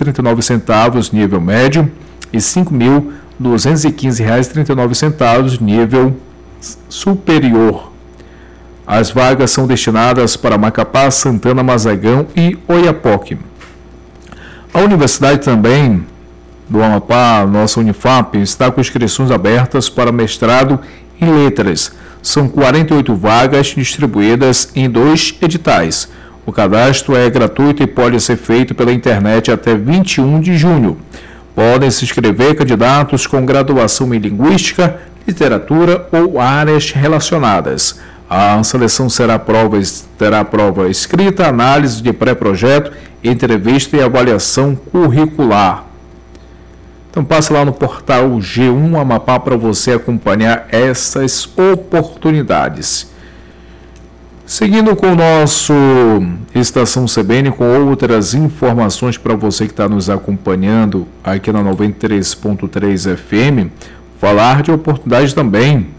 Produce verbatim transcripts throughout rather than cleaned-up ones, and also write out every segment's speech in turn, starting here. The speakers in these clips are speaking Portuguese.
trinta e nove centavos nível médio e cinco mil duzentos e quinze reais e trinta e nove centavos nível superior. As vagas são destinadas para Macapá, Santana, Mazagão e Oiapoque. A universidade também do Amapá, nossa Unifap, está com inscrições abertas para mestrado em letras. São quarenta e oito vagas distribuídas em dois editais. O cadastro é gratuito e pode ser feito pela internet até vinte e um de junho. Podem se inscrever candidatos com graduação em Linguística, Literatura ou áreas relacionadas. A seleção será prova, terá prova escrita, análise de pré-projeto, entrevista e avaliação curricular. Então passa lá no portal G um Amapá para você acompanhar essas oportunidades. Seguindo com o nosso Estação C B N, com outras informações para você que está nos acompanhando aqui na noventa e três ponto três F M, falar de oportunidades também,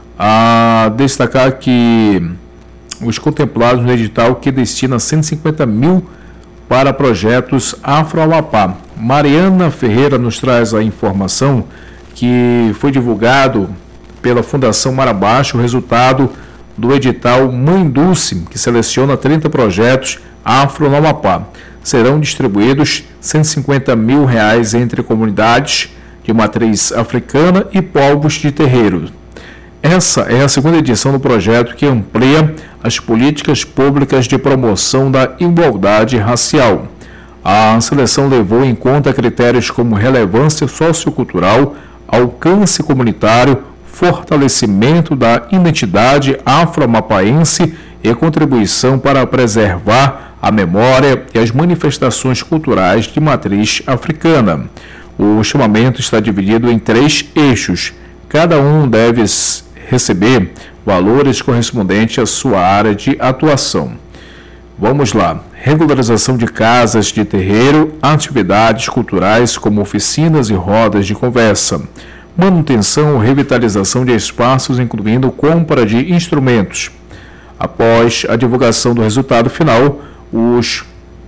a destacar que os contemplados no edital que destina cento e cinquenta mil para projetos Afro-Amapá. Mariana Ferreira nos traz a informação que foi divulgado pela Fundação Marabaixo o resultado do edital Mãe Dulce, que seleciona trinta projetos Afro no Amapá. Serão distribuídos cento e cinquenta mil reais entre comunidades de matriz africana e povos de terreiro. Essa é a segunda edição do projeto que amplia as políticas públicas de promoção da igualdade racial. A seleção levou em conta critérios como relevância sociocultural, alcance comunitário, fortalecimento da identidade afro-amapaense e contribuição para preservar a memória e as manifestações culturais de matriz africana. O chamamento está dividido em três eixos. Cada um deve receber valores correspondentes à sua área de atuação. Vamos lá. Regularização de casas de terreiro, atividades culturais como oficinas e rodas de conversa, manutenção ou revitalização de espaços, incluindo compra de instrumentos. Após a divulgação do resultado final, os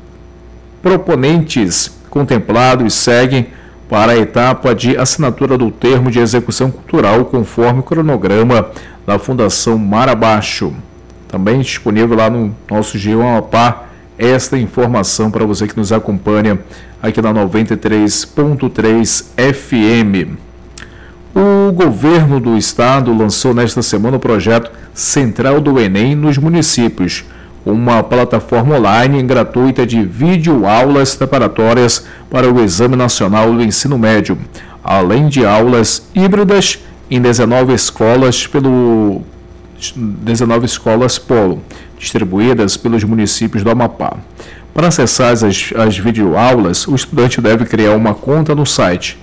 proponentes contemplados seguem para a etapa de assinatura do termo de execução cultural, conforme o cronograma da Fundação Marabaixo. Também disponível lá no nosso G um Amapá esta informação para você que nos acompanha aqui na noventa e três ponto três F M. O governo do estado lançou nesta semana o projeto Central do Enem nos municípios, uma plataforma online gratuita de videoaulas preparatórias para o Exame Nacional do Ensino Médio, além de aulas híbridas em dezenove escolas pelo dezenove escolas polo, distribuídas pelos municípios do Amapá. Para acessar as, as videoaulas, o estudante deve criar uma conta no site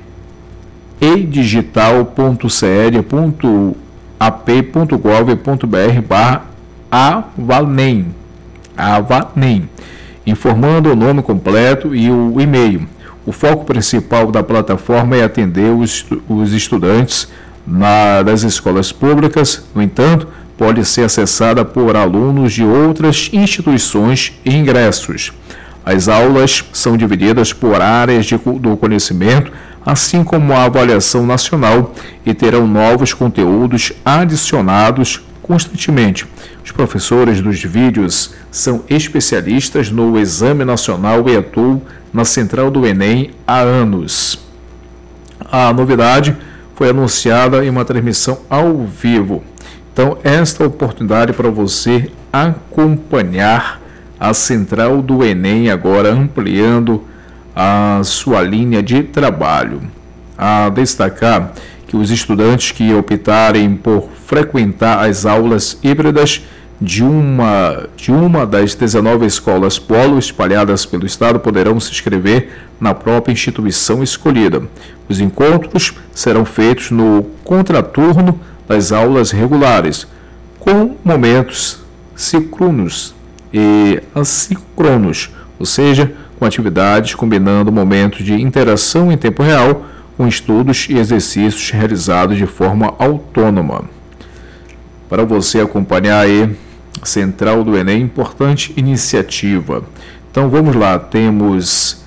edigital ponto c l ponto a p ponto gov ponto b r barra avanem, avanem, informando o nome completo e o e-mail. O foco principal da plataforma é atender os, os estudantes na, das escolas públicas. No entanto, pode ser acessada por alunos de outras instituições e ingressos. As aulas são divididas por áreas de, do conhecimento, assim como a avaliação nacional, e terão novos conteúdos adicionados constantemente. Os professores dos vídeos são especialistas no Exame Nacional e atuam na Central do Enem há anos. A novidade foi anunciada em uma transmissão ao vivo. Então, esta oportunidade para você acompanhar a Central do Enem, agora ampliando a sua linha de trabalho. A destacar que os estudantes que optarem por frequentar as aulas híbridas de uma, de uma das dezenove escolas polo espalhadas pelo estado poderão se inscrever na própria instituição escolhida. Os encontros serão feitos no contraturno das aulas regulares, com momentos síncronos e assíncronos, ou seja, com atividades combinando momentos de interação em tempo real com estudos e exercícios realizados de forma autônoma. Para você acompanhar aí a Central do Enem, importante iniciativa. Então vamos lá, temos